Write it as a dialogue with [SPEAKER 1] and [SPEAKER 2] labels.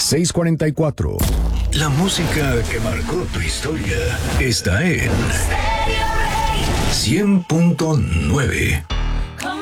[SPEAKER 1] 644.
[SPEAKER 2] La música que marcó tu historia está en 100.9.